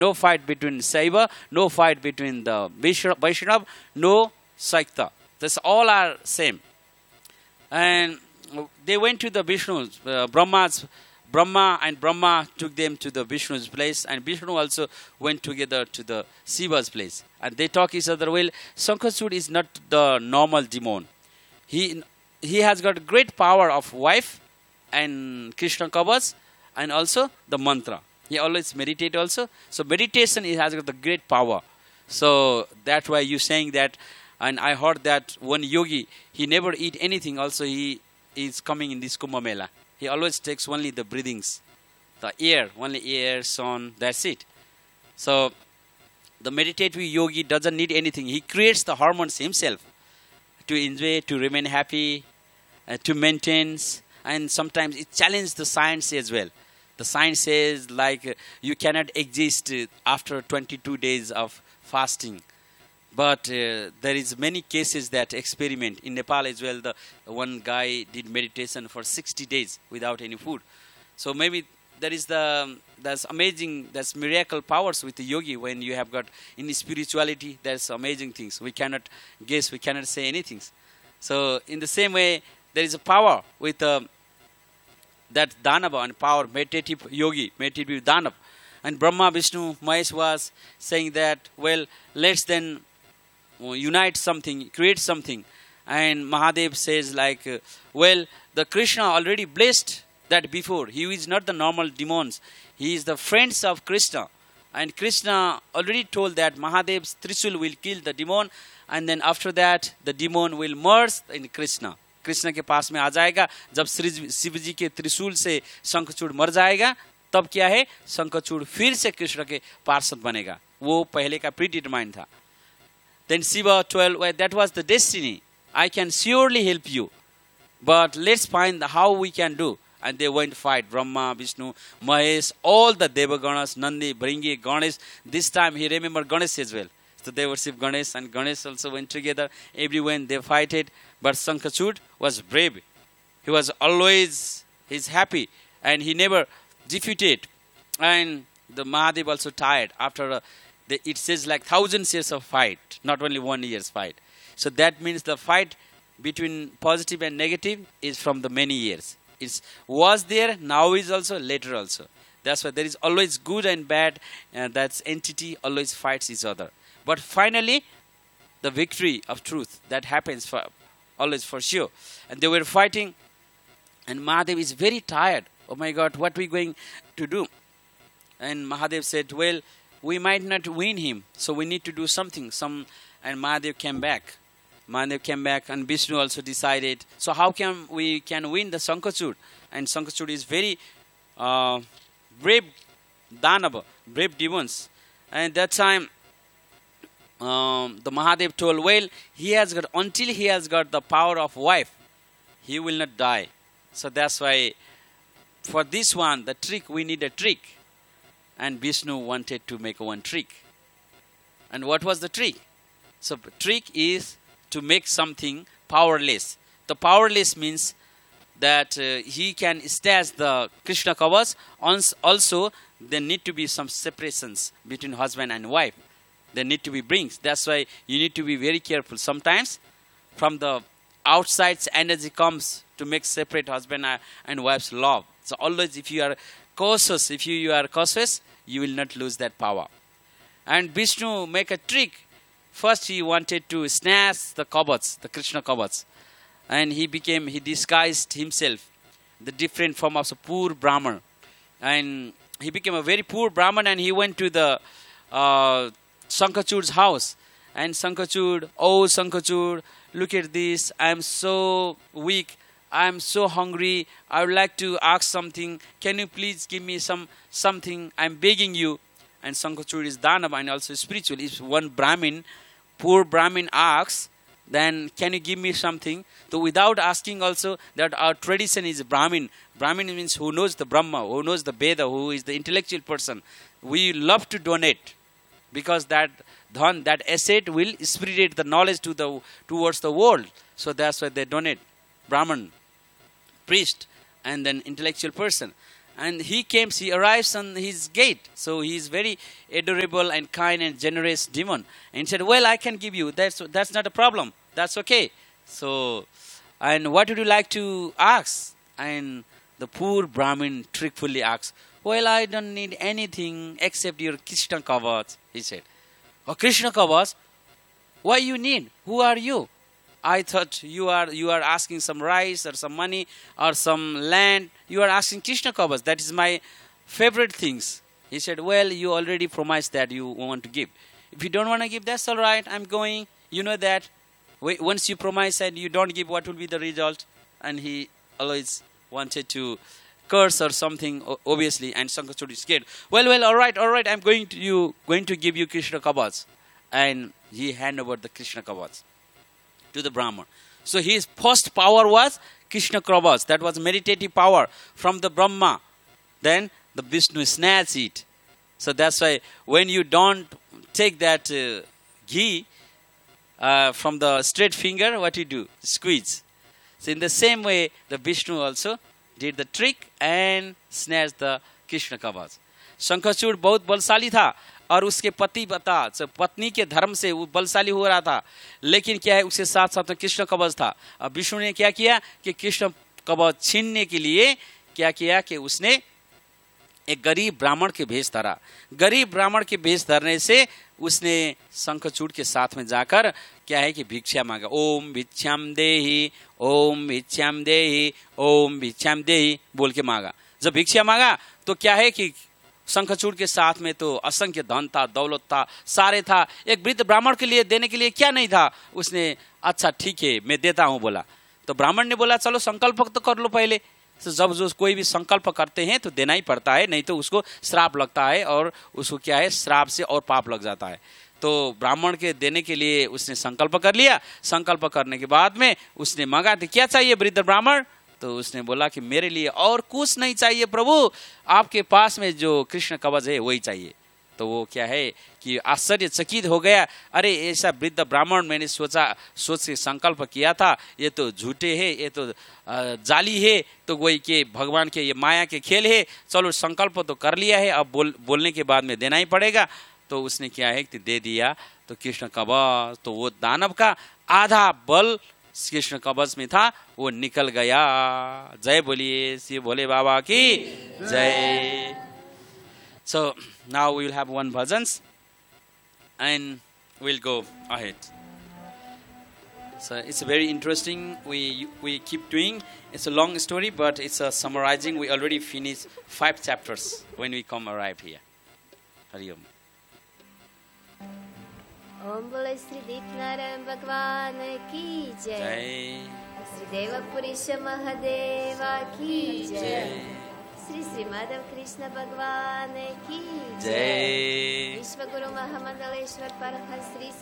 No fight between Saiva, no fight between the Vaishnav, no Saikta. This all are same. And they went to the Vishnu's, Brahma and Brahma took them to the Vishnu's place, and Vishnu also went together to the Shiva's place. And they talk each other, well, Sankachud is not the normal demon. He has got great power of wife and Krishna Kavach and also the mantra. He always meditate also. So meditation has got the great power. So that's why you saying that. And I heard that one yogi, he never eat anything. Also, he is coming in this Kumbh Mela. He always takes only the breathings, the air, only air, sun, that's it. So the meditative yogi doesn't need anything. He creates the hormones himself to enjoy, to remain happy, to maintain. And sometimes it challenges the science as well. The science says like you cannot exist after 22 days of fasting. But there is many cases that experiment. In Nepal as well, the one guy did meditation for 60 days without any food. So maybe there is that's amazing, that's miracle powers with the yogi when you have got in spirituality, there's amazing things. We cannot guess, we cannot say anything. So in the same way, there is a power with that Danava and power, meditative yogi, meditative Danav. And Brahma, Vishnu, Mahesh was saying that, well, let's then unite something, create something. And Mahadev says like, well, the Krishna already blessed that before. He is not the normal demons. He is the friends of Krishna. And Krishna already told that Mahadev's Trishul will kill the demon. And then after that, the demon will merge in Krishna. Krishna के पास में आ जाएगा. जब शिव जी के त्रिशूल से शंखचूड़ मर जाएगा, तब क्या है, शंखचूड़ फिर से कृष्ण के पार्षद बनेगा. वो पहले का प्रीडिटरमाइंड था. Then Shiva told, well, that was the destiny. I can surely help you. But let's find how we can do. And they went to fight Brahma, Vishnu, Mahesh, all the Devaganas, Nandi, Bringi, Ganesh. This time he remembered Ganesh as well. So they worship Ganesh, and Ganesh also went together. Everyone they fighted. But Sankhachud was brave. He was always, he's happy. And he never defeated. And the Mahadev also tired. After it says like 1,000 years of fight, not only 1 year's fight. So that means the fight between positive and negative is from the many years. It was there, now is also, later also. That's why there is always good and bad, and that entity always fights each other. But finally, the victory of truth, that happens for always for sure. And they were fighting, and Mahadev is very tired. Oh my God, what are we going to do? And Mahadev said, well, we might not win him, so we need to do something. And Mahadev came back. Mahadev came back, and Vishnu also decided, so how can we win the Sankhachud? And Sankhachud is very brave Danava, brave demons. And that time, the Mahadev told, well, until he has got the power of wife, he will not die. So that's why, for this one, the trick, we need a trick. And Vishnu wanted to make one trick. And what was the trick? So the trick is to make something powerless. The powerless means that he can stash the Krishna Kavach. Also, there need to be some separations between husband and wife. There need to be brings. That's why you need to be very careful. Sometimes from the outside energy comes to make separate husband and wife's love. So always if you are cautious, you will not lose that power. And Vishnu make a trick. First he wanted to snatch the Kavach, the Krishna Kavach. And he disguised himself, the different form of a poor Brahman. And he became a very poor Brahman, and he went to the Sankhachud's house. And Sankhachud, oh Sankhachud, look at this, I am so weak, I am so hungry, I would like to ask something, can you please give me something, I am begging you. And Sankhachud is Danava and also spiritual. If one Brahmin, poor Brahmin asks, then can you give me something? So without asking also, that our tradition is Brahmin. Brahmin means who knows the Brahma, who knows the Veda, who is the intellectual person. We love to donate, because that dhan, that asset will spread the knowledge towards the world. So that's why they donate. Brahman, priest, and then intellectual person. and he arrives on his gate. So he is very adorable and kind and generous demon. And he said, well, I can give you. That's not a problem. That's okay. So, and what would you like to ask? And the poor Brahmin trickfully asks, well, I don't need anything except your Krishna Kavach, he said. Oh, Krishna Kavach? Why you need? Who are you? I thought you are asking some rice or some money or some land. You are asking Krishna Kavach. That is my favorite things. He said, well, you already promised that you want to give. If you don't want to give, that's all right. I'm going. You know that. Once you promise and you don't give, what will be the result? And he always wanted to curse or something, obviously. And Shankachud is scared. Well, all right. I'm going to give you Krishna Kavach. And he handed over the Krishna Kavach to the Brahman. So his first power was Krishna Kavach. That was meditative power from the Brahma. Then the Vishnu snatched it. So that's why when you don't take that ghee from the straight finger, what you do? Squeeze. So in the same way, the Vishnu also did the trick and snatched the Krishna Kavach. Shankhachud बहुत बलशाली था और उसके पत्नी के धर्म से वो बलशाली हो रहा था, लेकिन क्या है उसके साथ साथ में कृष्ण कवच था। अब विष्णु ने क्या किया कि कृष्ण कवच छीनने के लिए क्या किया कि उसने एक गरीब ब्राह्मण के भेष धरा। गरीब ब्राह्मण के भेष धरने से उसने शंखचूड़ के साथ में जाकर क्या है कि भिक्षा मांगा। ओम भिक्षाम देहि, ओम भिक्षाम देहि, ओम भिक्षाम देहि बोल के मांगा। जब भिक्षा मांगा तो क्या है कि शंखचूड़ के साथ में तो असंख्य धन था, दौलत था, सारे था। एक वृद्ध ब्राह्मण के लिए देने के लिए क्या नहीं था। उसने अच्छा ठीक है मैं देता हूं बोला। तो ब्राह्मण ने बोला चलो संकल्प तो कर लो पहले। तो जब जो कोई भी संकल्प करते हैं तो देना ही पड़ता है, नहीं तो उसको श्राप लगता है और उसको क्या है श्राप से और पाप लग जाता है। तो ब्राह्मण के देने के लिए उसने संकल्प कर लिया। संकल्प करने के बाद में उसने मांगा कि क्या चाहिए वृद्ध ब्राह्मण। तो उसने बोला कि मेरे लिए और कुछ नहीं चाहिए प्रभु, आपके पास में जो कृष्ण कवच है वही चाहिए। तो वो क्या है कि आश्चर्यचकित हो गया। अरे ऐसा वृद्ध ब्राह्मण मैंने सोच से संकल्प किया था, ये तो झूठे है, ये तो जाली है, तो वही के भगवान के ये माया के खेल है। चलो संकल्प तो कर लिया है, अब बोलने के बाद में देना ही पड़ेगा। तो उसने क्या है कि दे दिया। तो कृष्ण कवच तो वो दानव का आधा बल कृष्ण कवच में था, वो निकल गया। जय बोलिए शिव भोले बाबा की जय। So now we will have one bhajans and we'll go ahead. So it's very interesting. We keep doing. It's a long story, but it's a summarizing. We already finished 5 chapters when we arrive here. Hari Om. ओम बोले श्री दीपनारायण भगवान की जय। श्री देव पुरुष महादेव की जय। श्री श्री माधव कृष्ण भगवान की जय। विश्व गुरु महामंडलेश्वर पर श्री